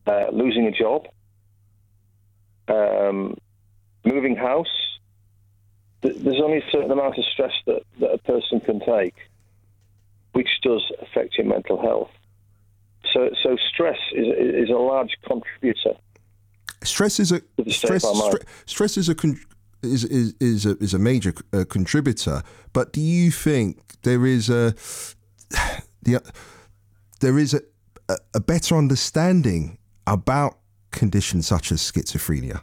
losing a job, moving house. There's only a certain amount of stress that a person can take, which does affect your mental health. So stress is a large contributor. Stress is a major contributor. But do you think there is a better understanding about conditions such as schizophrenia?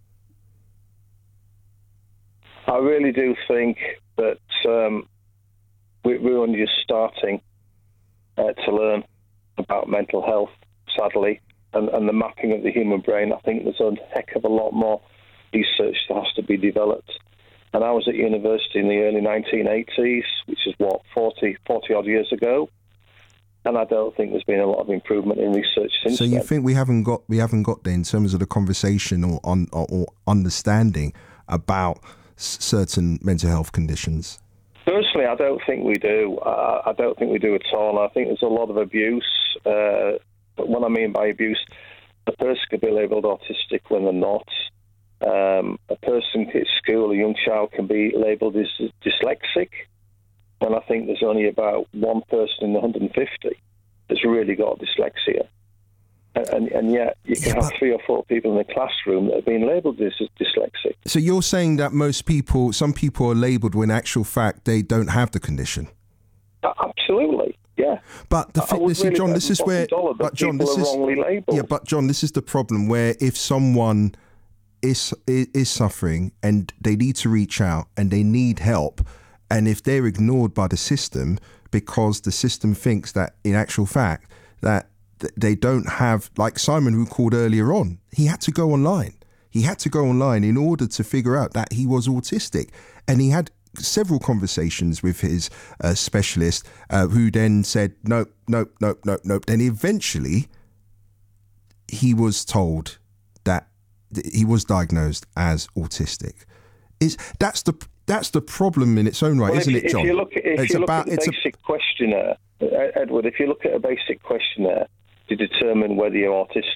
I really do think that we're only just starting to learn about mental health, sadly, and the mapping of the human brain. I think there's a heck of a lot more research that has to be developed. And I was at university in the early 1980s, which is 40 odd years ago. And I don't think there's been a lot of improvement in research since then. So you think we haven't got there in terms of the conversation or understanding about certain mental health conditions? Personally, I don't think we do. I don't think we do at all. I think there's a lot of abuse. But what I mean by abuse, a person could be labelled autistic when they're not. A person at school, a young child, can be labelled as dyslexic, when I think there's only about one person in 150 that's really got dyslexia. And yet you can have 3 or 4 people in the classroom that have been labelled as dyslexic. So you're saying that some people are labelled when in actual fact they don't have the condition? Absolutely, yeah. But John, this is where... But John, this is wrongly labelled. Yeah, but John, this is the problem where if someone is suffering and they need to reach out and they need help, and if they're ignored by the system because the system thinks that in actual fact that they don't have, like Simon who called earlier on, he had to go online. He had to go online in order to figure out that he was autistic. And he had several conversations with his specialist who then said, nope. Then eventually he was told that he was diagnosed as autistic. That's the problem in its own right, isn't it, John? If you look at a basic questionnaire, Edward, if you look at a basic questionnaire to determine whether you're autistic,